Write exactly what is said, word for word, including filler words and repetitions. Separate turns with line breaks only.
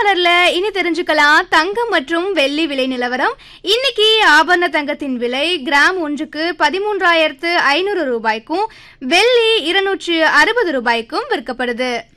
மலர்ல இனி தெரிஞ்சுக்கலாம் தங்கம் மற்றும் வெள்ளி விலை நிலவரம். இன்னைக்கு ஆபரண தங்கத்தின் விலை கிராம் ஒன்றுக்கு பதிமூன்றாயிரத்து ஐநூறு ரூபாய்க்கும் வெள்ளி இருநூற்று அறுபது ரூபாய்க்கும் விற்கப்படுது.